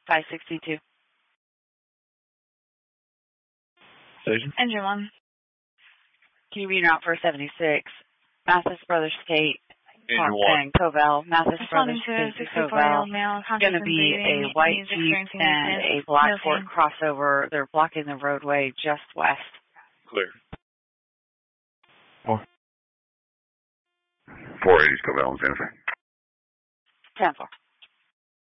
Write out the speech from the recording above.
562. Station? Engine 1. Can you read route for 76? Mathis Brothers State and Covell. Mathis Brothers State to Covell. It's going to be a white Jeep and a black Ford crossover. They're blocking the roadway just west. Clear. 480's Covell and Santa Fe. 10-4.